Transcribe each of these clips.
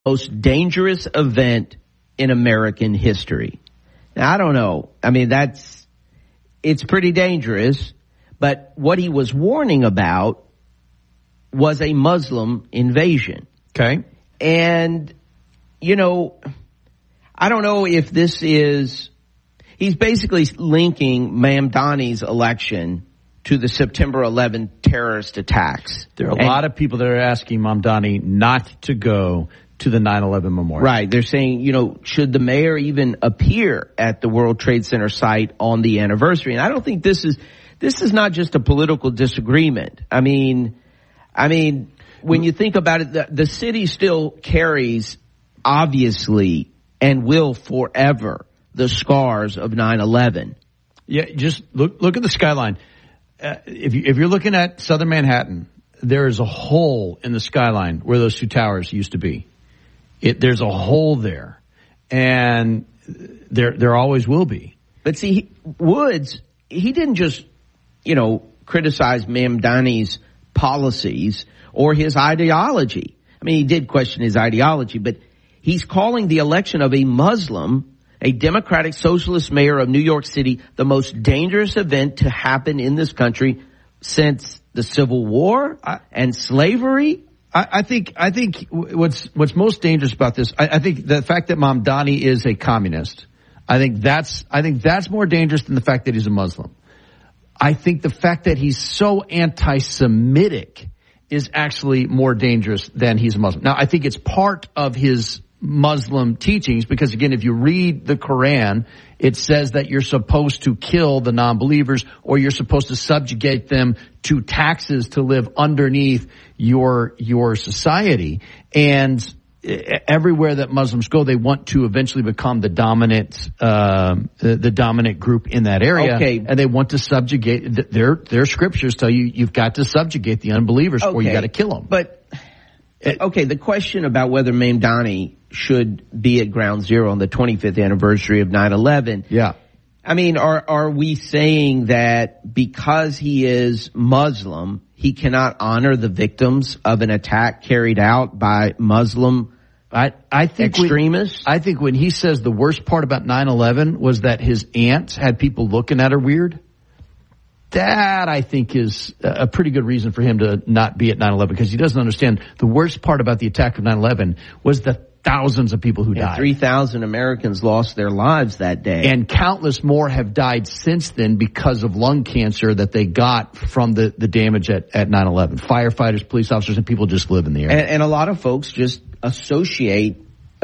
most dangerous event in American history. Now, I don't know. I mean, it's pretty dangerous, but what he was warning about was a Muslim invasion. Okay. And, you know, I don't know if this is, he's basically linking Mamdani's election to the September 11th terrorist attacks. There are a lot of people that are asking Mamdani not to go to the 9/11 memorial. Right. They're saying, you know, should the mayor even appear at the World Trade Center site on the anniversary? And I don't think this is not just a political disagreement. I mean, when you think about it, the city still carries, obviously, and will forever, the scars of 9/11. Yeah, just look at the skyline. If you're looking at southern Manhattan, there is a hole in the skyline where those two towers used to be. There's a hole there, and there always will be. But see, Woods, he didn't just, you know, criticize Mamdani's policies or his ideology. I mean, he did question his ideology, but he's calling the election of a Muslim, a Democratic Socialist mayor of New York City, the most dangerous event to happen in this country since the Civil War and slavery. I think what's most dangerous about this, I think the fact that Mamdani is a communist, I think that's more dangerous than the fact that he's a Muslim. I think the fact that he's so anti-Semitic is actually more dangerous than he's a Muslim. Now, I think it's part of his Muslim teachings because, again, if you read the Quran, it says that you're supposed to kill the non-believers or you're supposed to subjugate them to taxes to live underneath your society. And everywhere that Muslims go, they want to eventually become the dominant group in that area. Okay. And they want to subjugate. Their scriptures tell you you've got to subjugate the unbelievers or you got to kill them. But okay, the question about whether Mamdani should be at Ground Zero on the 25th anniversary of 9/11. Yeah. I mean, are we saying that because he is Muslim, he cannot honor the victims of an attack carried out by Muslim I think extremists? I think when he says the worst part about 9/11 was that his aunt had people looking at her weird, that I think is a pretty good reason for him to not be at 9/11 because he doesn't understand the worst part about the attack of 9/11 was the thousands of people who died. 3,000 Americans lost their lives that day. And countless more have died since then because of lung cancer that they got from the damage at 9/11. Firefighters, police officers, and people just live in the area. And a lot of folks just associate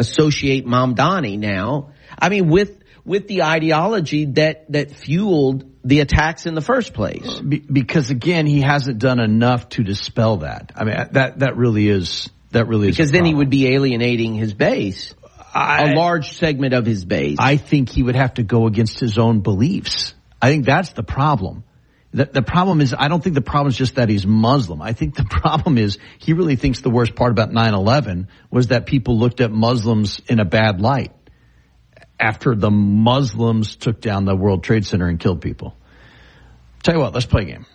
Mamdani now. I mean, with the ideology that fueled the attacks in the first place. Because again, he hasn't done enough to dispel that. I mean, that really is. Because then he would be alienating his base, a large segment of his base. I think he would have to go against his own beliefs. I think that's the problem. The problem is, I don't think the problem is just that he's Muslim. I think the problem is he really thinks the worst part about 9/11 was that people looked at Muslims in a bad light after the Muslims took down the World Trade Center and killed people. Tell you what, let's play a game.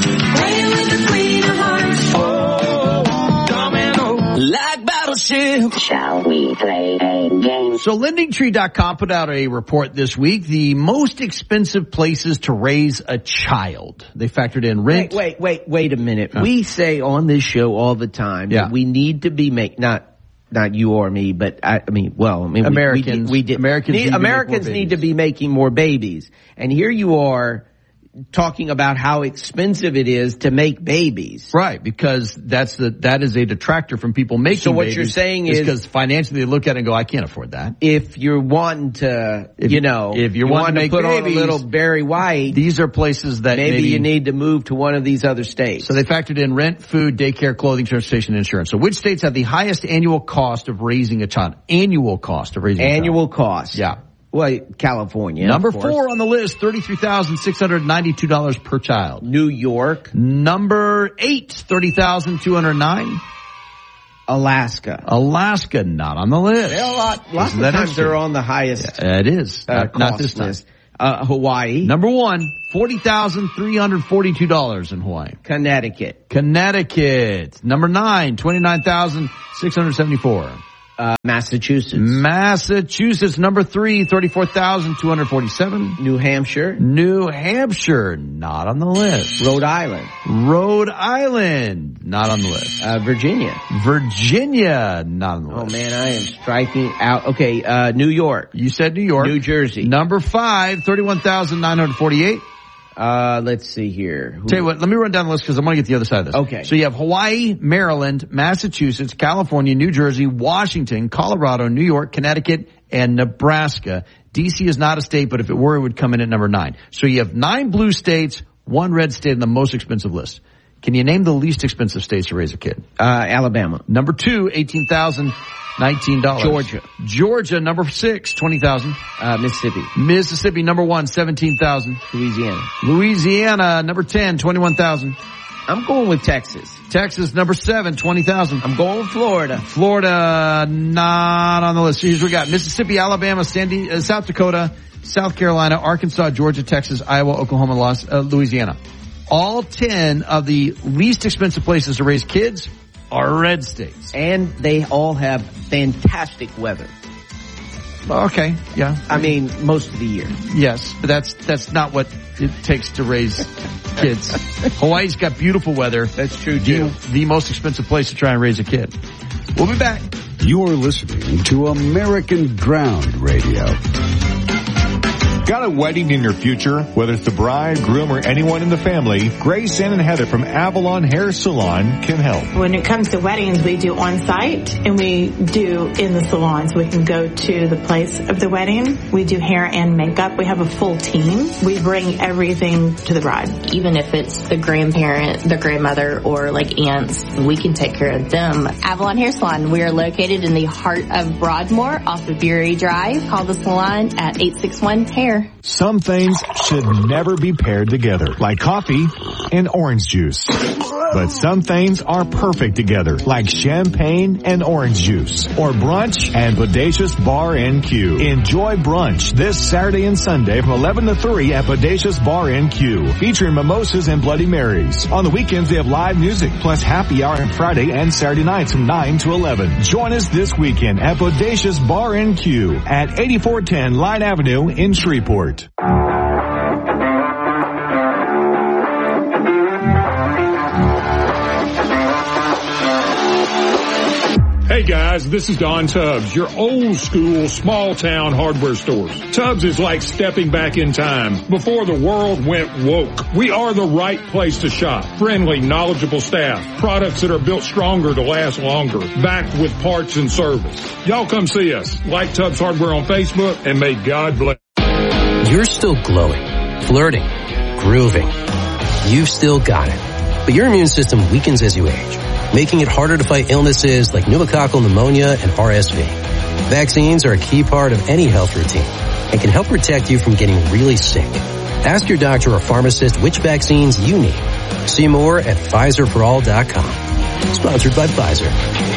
Like Battleship. Shall we play a game? So LendingTree.com put out a report this week, the most expensive places to raise a child. They factored in rent. Wait a minute. We say on this show all the time that we need to be not you or me, but Americans need to be making more babies. And here you are talking about how expensive it is to make babies. Right, because that is a detractor from people making babies. So what you're saying is because financially they look at it and go, I can't afford that. If you're wanting to, if you're wanting to put babies, on a little Barry White, these are places that maybe you need to move to one of these other states. So they factored in rent, food, daycare, clothing, transportation, and insurance. So which states have the highest annual cost of raising a child? Annual cost. Yeah. Well, California. Number 4 on the list, $33,692 per child. New York. Number 8, $30,209. Alaska, not on the list. Lots of times they're on the highest. It is. Not this time. Hawaii. Number 1, $40,342 in Hawaii. Connecticut. Number 9, $29,674. Massachusetts. Massachusetts, number 3, 34,247. New Hampshire. New Hampshire, not on the list. Rhode Island. Rhode Island, not on the list. Virginia. Virginia, not on the list. Oh man, I am striking out. Okay, New York. You said New York. New Jersey. Number 5, 31,948. Let's see here. Tell you what, let me run down the list because I want to get the other side of this. Okay. So you have Hawaii, Maryland, Massachusetts, California, New Jersey, Washington, Colorado, New York, Connecticut, and Nebraska. DC is not a state, but if it were, it would come in at number 9. So you have 9 blue states, 1 red state on the most expensive list. Can you name the least expensive states to raise a kid? Alabama. Number 2, $18,019. Georgia, number 6, $20,000. Mississippi. Mississippi, number 1, $17,000. Louisiana, number 10, $21,000. I'm going with Texas. Texas, number 7, $20,000. I'm going with Florida. Florida, not on the list. Here's what we got. Mississippi, Alabama, South Dakota, South Carolina, Arkansas, Georgia, Texas, Iowa, Oklahoma, Louisiana. All 10 of the least expensive places to raise kids are red states. And they all have fantastic weather. Okay, yeah. I mean, most of the year. Yes, but that's not what it takes to raise kids. Hawaii's got beautiful weather. That's true, too. The most expensive place to try and raise a kid. We'll be back. You're listening to American Ground Radio. Got a wedding in your future? Whether it's the bride, groom, or anyone in the family, Grace Ann and Heather from Avalon Hair Salon can help. When it comes to weddings, we do on-site and we do in the salon. So we can go to the place of the wedding. We do hair and makeup. We have a full team. We bring everything to the bride. Even if it's the grandparent, the grandmother, or like aunts, we can take care of them. Avalon Hair Salon. We are located in the heart of Broadmoor off of Beery Drive. Call the salon at 861-HAIR. Some things should never be paired together, like coffee and orange juice. But some things are perfect together, like champagne and orange juice, or brunch and Bodacious Bar & Q. Enjoy brunch this Saturday and Sunday from 11 to 3 at Bodacious Bar & Q, featuring mimosas and Bloody Marys. On the weekends, they have live music, plus happy hour on Friday and Saturday nights from 9 to 11. Join us this weekend at Bodacious Bar & Q at 8410 Line Avenue in Shreveport. Hey guys, this is Don Tubbs, your old school small town hardware stores. Tubbs is like stepping back in time before the world went woke. We are the right place to shop. Friendly, knowledgeable staff, products that are built stronger to last longer, backed with parts and service. Y'all come see us. Like Tubbs Hardware on Facebook, and may God bless. You're still glowing, flirting, grooving. You've still got it. But your immune system weakens as you age, making it harder to fight illnesses like pneumococcal pneumonia and RSV. Vaccines are a key part of any health routine and can help protect you from getting really sick. Ask your doctor or pharmacist which vaccines you need. See more at PfizerForAll.com. Sponsored by Pfizer.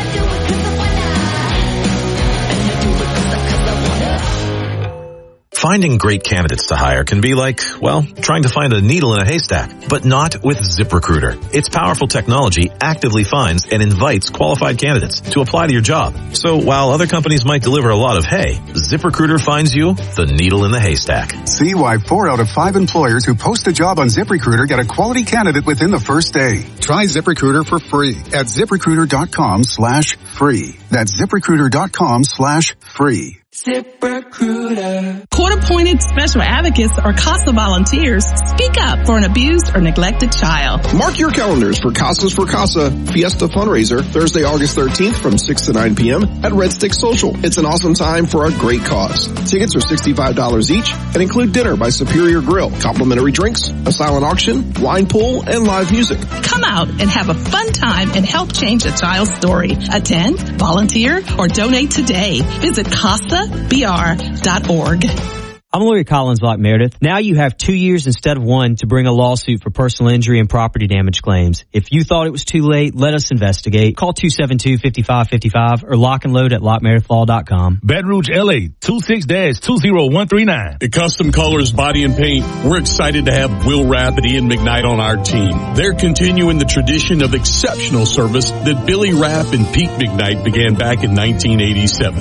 Finding great candidates to hire can be like, well, trying to find a needle in a haystack, but not with ZipRecruiter. Its powerful technology actively finds and invites qualified candidates to apply to your job. So while other companies might deliver a lot of hay, ZipRecruiter finds you the needle in the haystack. See why 4 out of 5 employers who post a job on ZipRecruiter get a quality candidate within the first day. Try ZipRecruiter for free at ZipRecruiter.com/free. That's ZipRecruiter.com/free. ZipRecruiter. Court-appointed special advocates or CASA volunteers speak up for an abused or neglected child. Mark your calendars for Casas for Casa Fiesta fundraiser Thursday, August 13th from 6 to 9 p.m. at Red Stick Social. It's an awesome time for a great cause. Tickets are $65 each and include dinner by Superior Grill, complimentary drinks, a silent auction, wine pool, and live music. Come out and have a fun time and help change a child's story. Attend, volunteer, or donate today. Visit CASABR.org. I'm lawyer Collins Lock Meredith. Now you have 2 years instead of 1 to bring a lawsuit for personal injury and property damage claims. If you thought it was too late, let us investigate. Call 272-5555 or lockandload@lockmeredithlaw.com. Baton Rouge, LA, 26-20139. At Custom Colors Body and Paint, we're excited to have Will Rapp and Ian McKnight on our team. They're continuing the tradition of exceptional service that Billy Rapp and Pete McKnight began back in 1987.